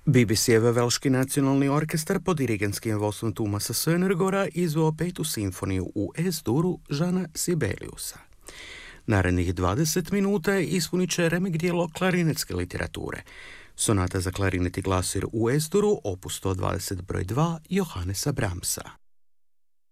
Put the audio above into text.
BBC-ev Velški nacionalni orkestar pod dirigentskim vodstvom Tomasa Sönergora izveo petu simfoniju u Es-duru Žana Sibeliusa. Narednih 20 minuta ispunit će remek dijelo klarinetske literature. Sonata za klarinet i glasir u Es-duru, opus 120 broj 2 Johannesa Brahmsa.